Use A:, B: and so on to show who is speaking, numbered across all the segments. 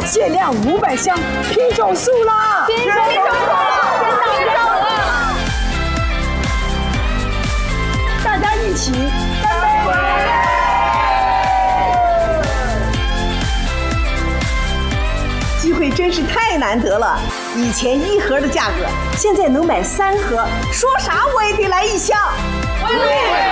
A: 限量500箱品种素啦！
B: 品种素了，品种了！
A: 大家一起干杯！机会真是太难得了，以前1盒的价格，现在能买3盒，说啥我也得来1箱。我也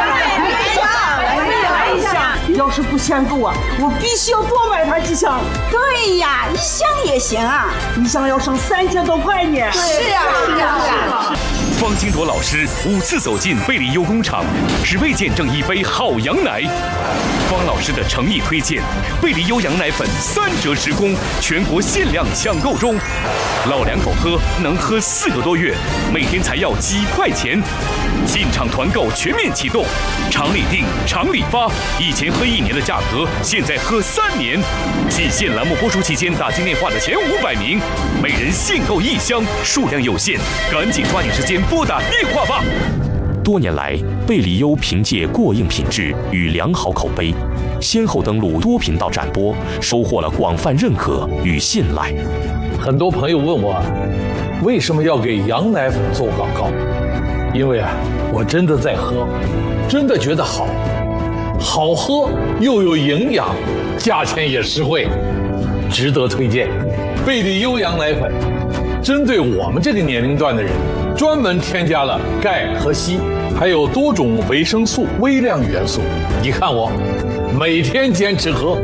A: 来一箱。要是不嫌够啊，我必须要多买它几箱。
B: 对呀，1箱也行啊
A: ，1箱要省3000多块呢。
B: 是啊。
C: 方金铎老师5次走进贝利优工厂，只为见证一杯好羊奶。方老师的诚意推荐，贝利优羊奶粉3折10公，全国限量抢购中。老两口喝能喝4个多月，每天才要几块钱。进场团购全面启动，厂里订，厂里发。以前喝1年的价格，现在喝3年。仅限栏目播出期间打进电话的前500名，每人限购1箱，数量有限，赶紧抓紧时间拨打电话吧。
D: 多年来，贝利优凭借过硬品质与良好口碑，先后登陆多频道展播，收获了广泛认可与信赖。
E: 很多朋友问我，为什么要给羊奶粉做广告？因为我真的在喝，真的觉得好，好喝又有营养，价钱也实惠，值得推荐。贝利优羊奶粉针对我们这个年龄段的人，专门添加了钙和硒，还有多种维生素、微量元素。你看我每天坚持喝。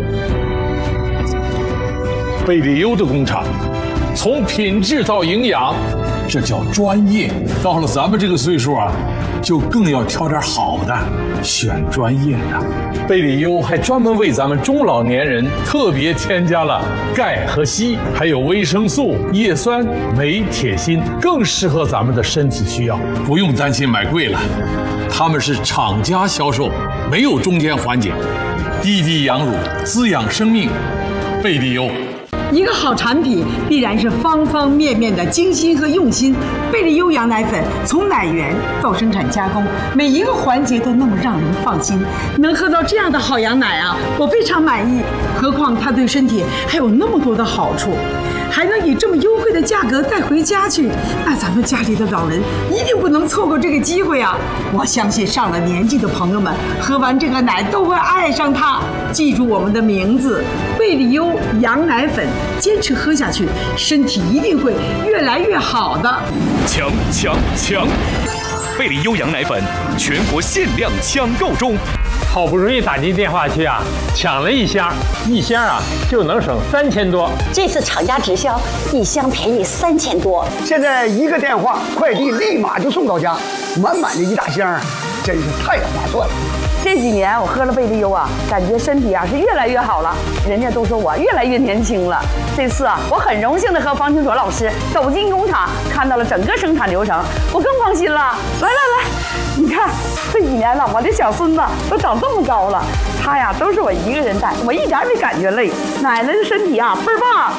E: 贝利优的工厂，从品质到营养，这叫专业。到了咱们这个岁数就更要挑点好的，选专业的。贝利优还专门为咱们中老年人特别添加了钙和硒，还有维生素、叶酸、镁、铁、锌，更适合咱们的身体需要。不用担心买贵了，他们是厂家销售，没有中间环节，滴滴羊乳，滋养生命。贝利优。
A: 一个好产品必然是方方面面的精心和用心。贝利优羊奶粉从奶源到生产加工，每一个环节都那么让人放心。能喝到这样的好羊奶我非常满意。何况它对身体还有那么多的好处，还能以这么优惠的价格带回家去，那咱们家里的老人一定不能错过这个机会我相信上了年纪的朋友们喝完这个奶都会爱上它。记住我们的名字，贝利优羊奶粉，坚持喝下去，身体一定会越来越好的。
C: 抢！贝利优羊奶粉全国限量抢购中。
F: 好不容易打进电话去抢了1箱，1箱就能省3000多。
B: 这次厂家直销，1箱便宜3000多。
G: 现在一个电话，快递立马就送到家，满满的1大箱，真是太划算了。
H: 这几年我喝了贝利优感觉身体是越来越好了，人家都说我越来越年轻了。这次我很荣幸的和方清卓老师走进工厂，看到了整个生产流程，我更放心了。来，你看这几年了，我的小孙子都长这么高了，他都是我一个人带，我一点没感觉累。奶奶的身体倍儿棒。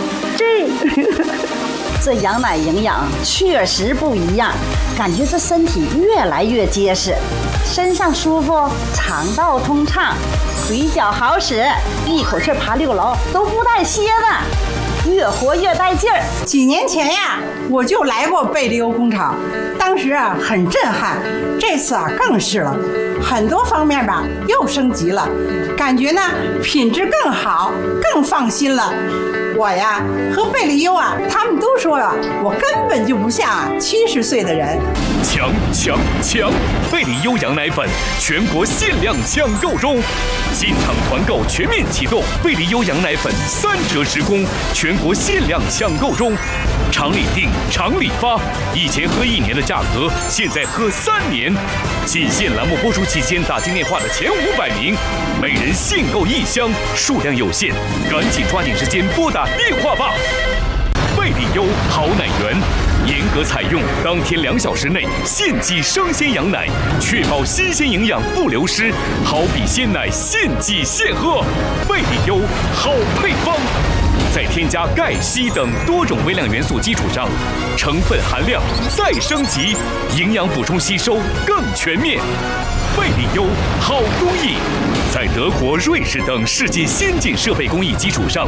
B: 这羊奶营养确实不一样，感觉这身体越来越结实，身上舒服，肠道通畅，腿脚好使，一口气爬6楼都不带歇的，越活越带劲儿。
I: 几年前我就来过贝利优工厂，当时很震撼，这次更是了，很多方面又升级了，感觉呢品质更好，更放心了。我喝贝利优他们都说我根本就不像70岁的人。
C: 抢！贝利优羊奶粉全国限量抢购中，进场团购全面启动，贝利优羊奶粉3折10公，全国限量抢购中。厂里订，厂里发。以前喝1年的价格，现在喝3年。仅限栏目播出期间打进电话的前500名，每人限购1箱，数量有限，赶紧抓紧时间拨打电话吧。贝利优好奶源，严格采用当天2小时内现挤生鲜羊奶，确保新鲜营养不流失，好比鲜奶现挤现喝。贝利优好配方，在添加钙、硒等多种微量元素基础上，成分含量再升级，营养补充吸收更全面。贝利优好工艺，在德国、瑞士等世界先进设备工艺基础上，